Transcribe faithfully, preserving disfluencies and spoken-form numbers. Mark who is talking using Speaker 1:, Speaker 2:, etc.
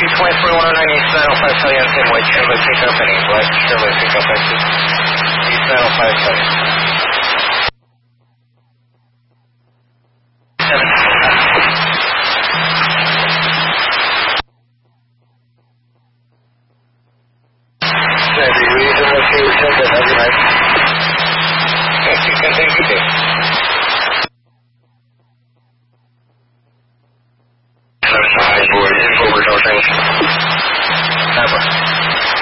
Speaker 1: two twenty-three, one oh nine, East nine oh five, tell you on same way, Chevrolet pickup and a black Chevrolet pickup exit. East nine oh five, tell you. Sandy, we need to locate your check-in. Have a good night. Thank you, thank you.